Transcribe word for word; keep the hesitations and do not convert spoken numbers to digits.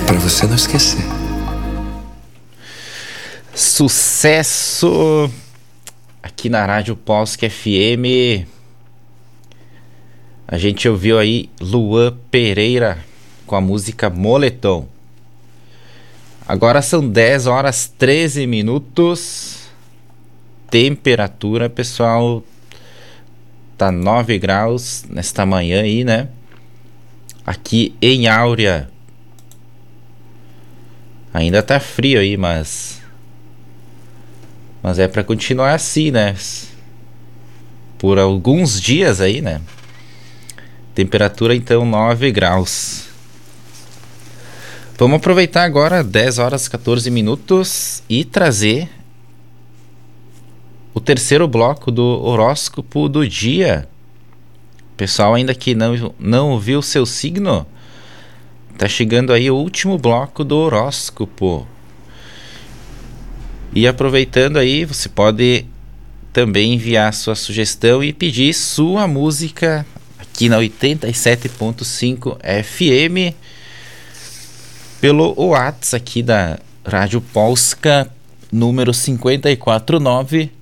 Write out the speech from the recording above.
pra você não esquecer. Sucesso aqui na Rádio Polsk F M. A gente ouviu aí Luan Pereira com a música Moletom. Agora são dez horas treze minutos. Temperatura, pessoal, tá nove graus nesta manhã aí, né? Aqui em Áurea. Ainda tá frio aí, mas Mas é pra continuar assim, né? Por alguns dias aí, né? Temperatura então nove graus. Vamos aproveitar agora dez horas quatorze minutos e trazer o terceiro bloco do horóscopo do dia. Pessoal ainda que não, não ouviu o seu signo, tá chegando aí o último bloco do horóscopo. E aproveitando aí, você pode também enviar sua sugestão e pedir sua música aqui na oitenta e sete ponto cinco F M pelo WhatsApp aqui da Rádio Polska, número cinco quatro nove